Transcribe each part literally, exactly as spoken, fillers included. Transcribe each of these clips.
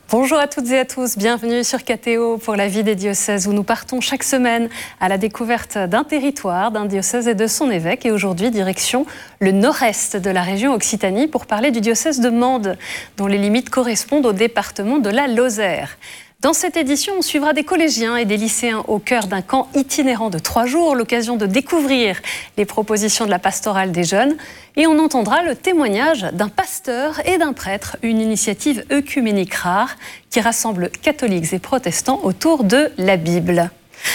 Bonjour à toutes et à tous, bienvenue sur K T O pour la vie des diocèses où nous partons chaque semaine à la découverte d'un territoire, d'un diocèse et de son évêque. Et aujourd'hui, direction le nord-est de la région Occitanie pour parler du diocèse de Mende, dont les limites correspondent au département de la Lozère. Dans cette édition, on suivra des collégiens et des lycéens au cœur d'un camp itinérant de trois jours, l'occasion de découvrir les propositions de la pastorale des jeunes. Et on entendra le témoignage d'un pasteur et d'un prêtre, une initiative œcuménique rare qui rassemble catholiques et protestants autour de la Bible.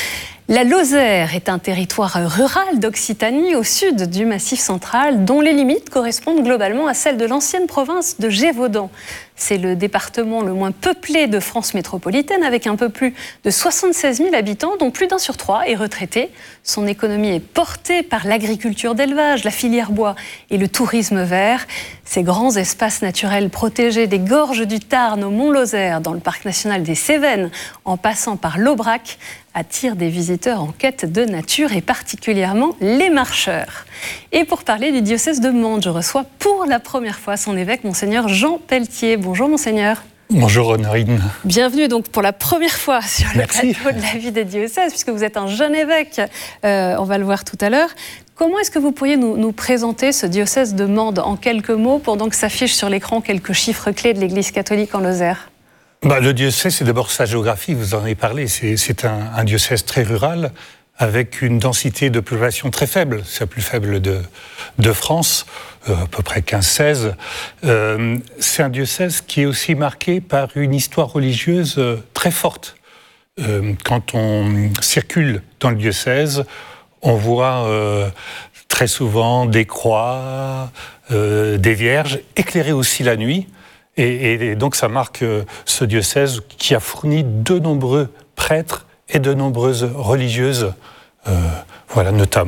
La Lozère est un territoire rural d'Occitanie au sud du Massif central dont les limites correspondent globalement à celles de l'ancienne province de Gévaudan. C'est le département le moins peuplé de France métropolitaine avec un peu plus de soixante-seize mille habitants dont plus d'un sur trois est retraité. Son économie est portée par l'agriculture d'élevage, la filière bois et le tourisme vert. Ces grands espaces naturels protégés des gorges du Tarn au Mont-Lozère dans le parc national des Cévennes en passant par l'Aubrac attirent des visiteurs en quête de nature et particulièrement les marcheurs. Et pour parler du diocèse de Mende, je reçois pour la première fois son évêque, Monseigneur Jean Pelletier. Bonjour Monseigneur. Bonjour Honorine. Bienvenue donc pour la première fois sur le Merci. plateau de la vie des diocèses, puisque vous êtes un jeune évêque, euh, on va le voir tout à l'heure. Comment est-ce que vous pourriez nous, nous présenter ce diocèse de Mende en quelques mots, pendant que s'affichent sur l'écran quelques chiffres clés de l'Église catholique en Lozère ? Bah, le diocèse, c'est d'abord sa géographie, vous en avez parlé. C'est, c'est un, un diocèse très rural, avec une densité de population très faible. C'est la plus faible de, de France, euh, à peu près quinze seize. Euh, c'est un diocèse qui est aussi marqué par une histoire religieuse euh, très forte. Euh, quand on circule dans le diocèse, on voit euh, très souvent des croix, euh, des vierges, éclairées aussi la nuit. Et, et donc ça marque euh, ce diocèse qui a fourni de nombreux prêtres et de nombreuses religieuses, euh, voilà, notamment